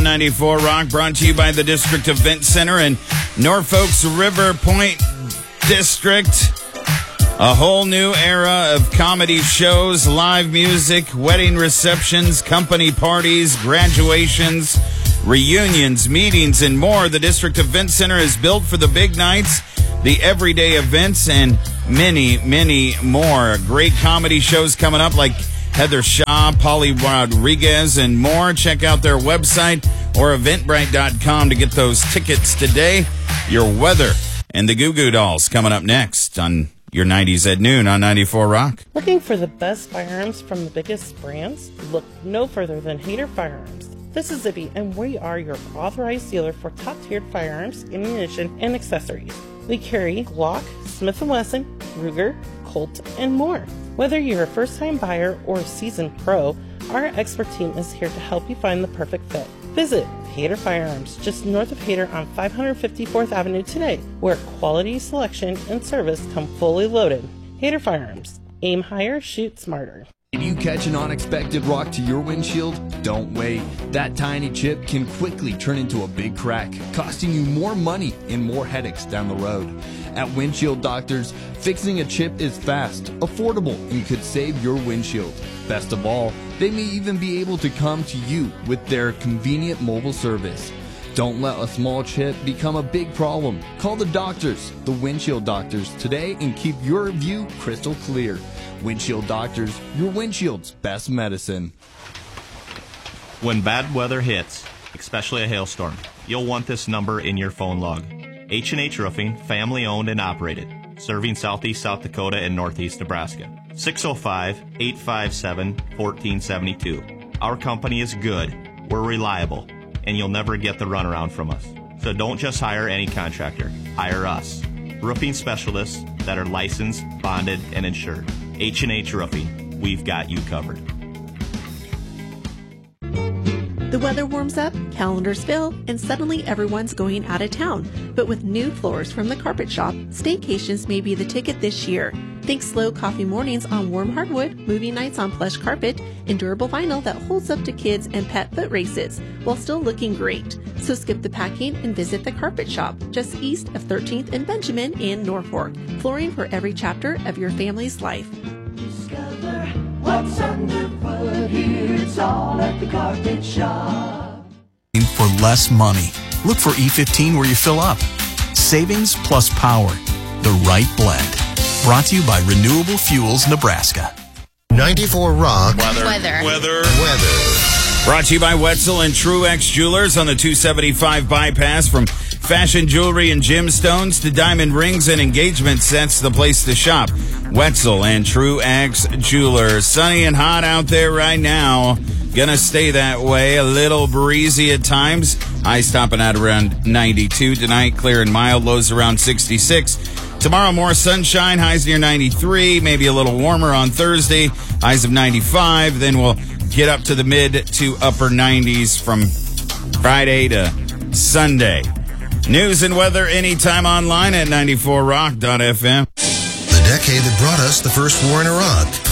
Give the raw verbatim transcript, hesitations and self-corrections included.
ninety-four Rock, brought to you by the District Event Center in Norfolk's River Point District. A whole new era of comedy shows, live music, wedding receptions, company parties, graduations, reunions, meetings, and more. The District Event Center is built for the big nights, the everyday events, and many, many more. Great comedy shows coming up like Heather Shaw, Polly Rodriguez, and more. Check out their website or eventbrite dot com to get those tickets today. Your Weather and the Goo Goo Dolls coming up next on your nineties at noon on ninety-four Rock. Looking for the best firearms from the biggest brands? Look no further than Hayter Firearms. This is Zippy, and we are your authorized dealer for top-tiered firearms, ammunition, and accessories. We carry Glock, Smith and Wesson, Ruger, Colt, and more. Whether you're a first-time buyer or a seasoned pro, our expert team is here to help you find the perfect fit. Visit Hayter Firearms, just north of Hayter on five fifty-fourth Avenue today, where quality, selection, and service come fully loaded. Hayter Firearms. Aim higher, shoot smarter. Did you catch an unexpected rock to your windshield? Don't wait. That tiny chip can quickly turn into a big crack, costing you more money and more headaches down the road. At Windshield Doctors, fixing a chip is fast, affordable, and could save your windshield. Best of all, they may even be able to come to you with their convenient mobile service. Don't let a small chip become a big problem. Call the doctors, the Windshield Doctors, today and keep your view crystal clear. Windshield Doctors, your windshield's best medicine. When bad weather hits, especially a hailstorm, you'll want this number in your phone log. H and H Roofing, family owned and operated, serving southeast South Dakota and northeast Nebraska. six oh five, eight five seven, one four seven two. Our company is good, we're reliable, and you'll never get the runaround from us. So don't just hire any contractor, hire us. Roofing specialists that are licensed, bonded, and insured. H and H Roofing, we've got you covered. The weather warms up, calendars fill, and suddenly everyone's going out of town. But with new floors from the Carpet Shop, staycations may be the ticket this year. Think slow coffee mornings on warm hardwood, movie nights on plush carpet, and durable vinyl that holds up to kids and pet foot races while still looking great. So skip the packing and visit the Carpet Shop just east of thirteenth and Benjamin in Norfolk. Flooring for every chapter of your family's life. Discover what's underfoot here. It's all at the Carpet Shop. For less money. Look for E fifteen where you fill up. Savings plus power. The right blend. Brought to you by Renewable Fuels Nebraska. ninety-four Rock. Weather. Weather. Weather. Weather. Brought to you by Wetzel and Truex Jewelers on the two seventy-five bypass. From fashion jewelry and gemstones to diamond rings and engagement sets, the place to shop. Wetzel and Truex Jewelers. Sunny and hot out there right now. Gonna stay that way. A little breezy at times. Highs topping out around ninety-two tonight. Clear and mild. Lows around sixty-six. Tomorrow, more sunshine. Highs near ninety-three. Maybe a little warmer on Thursday. Highs of ninety-five. Then we'll get up to the mid to upper nineties from Friday to Sunday. News and weather anytime online at ninety-four rock dot f m. The decade that brought us the first war in Iraq.